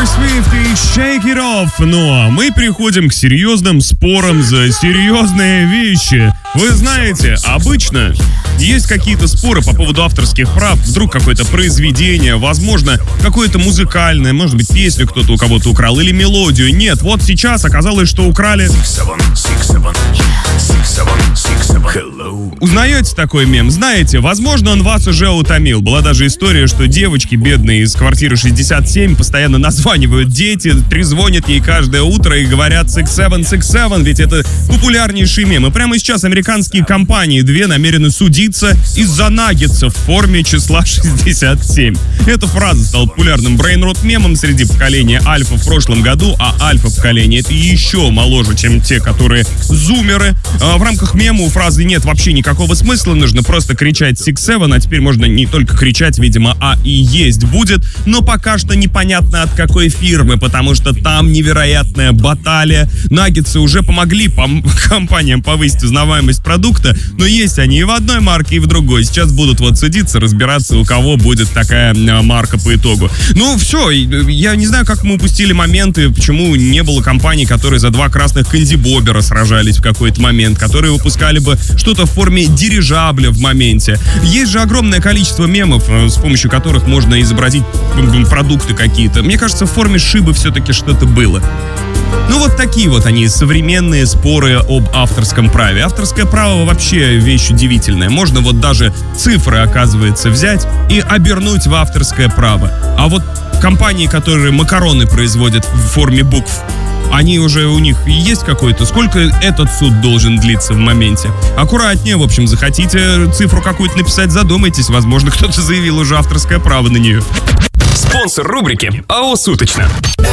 Taylor Swift и Shake It Off. Но мы приходим к серьезным спорам за серьезные вещи. Вы знаете, обычно есть какие-то споры по поводу авторских прав. Вдруг какое-то произведение, возможно, какое-то музыкальное, может быть, песню кто-то у кого-то украл или мелодию. Нет, вот сейчас оказалось, что украли... Узнаете такой мем? Знаете, возможно, он вас уже утомил. Была даже история, что девочки бедные из квартиры 67 постоянно названивают дети, трезвонят ей каждое утро и говорят «6767», ведь это популярнейший мем. И прямо сейчас американские компании две намерены судиться из-за наггетса в форме числа 67. Эта фраза стала популярным брейн-рот-мемом среди поколения альфа в прошлом году, а альфа-поколение — это еще моложе, чем те, которые зумеры. В рамках мема у фразы нет вообще никакого смысла, нужно просто кричать 6-7, а теперь можно не только кричать, видимо, а и есть будет, но пока что непонятно от какой фирмы, потому что там невероятная баталия. Наггетсы уже помогли компаниям повысить узнаваемость продукта, но есть они и в одной марке, и в другой. Сейчас будут вот судиться, разбираться, у кого будет такая марка по итогу. Ну, все, я не знаю, как мы упустили моменты, почему не было компаний, которые за 2 красных кэнди-бобера сражались в какой-то момент, которые выпускали бы что-то в форме дирижабля в моменте. Есть же огромное количество мемов, с помощью которых можно изобразить продукты какие-то. Мне кажется, в форме шибы все-таки что-то было. Ну вот такие вот они, современные споры об авторском праве. Авторское право вообще вещь удивительная. Можно вот даже цифры, оказывается, взять и обернуть в авторское право. А вот компании, которые макароны производят в форме букв, они уже, у них есть какой-то, сколько этот суд должен длиться в моменте? Аккуратнее, в общем, захотите цифру какую-то написать, задумайтесь, возможно, кто-то заявил уже авторское право на нее. Спонсор рубрики АО «Суточно».